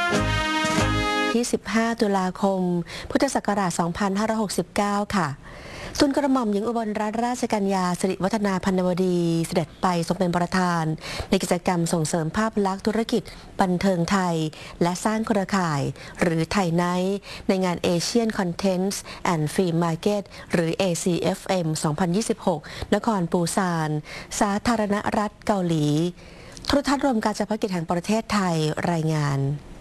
ที่ 15 ตุลาคม พุทธศักราช 2569 ค่ะทูลกระหม่อมหญิงอุบลรัตนราชกัญญาสิริวัฒนาพันวดีเสด็จไปทรงเป็นประธานในกิจกรรมส่งเสริมภาพลักษณ์ธุรกิจบันเทิงไทยและสร้างเครือข่ายหรือไทยไนท์ในงาน Asian Contents and Film Market หรือ ACFM 2026 นครปูซานสาธารณรัฐเกาหลีโทรทัศน์รวมการจัดกิจแห่งประเทศไทยรายงาน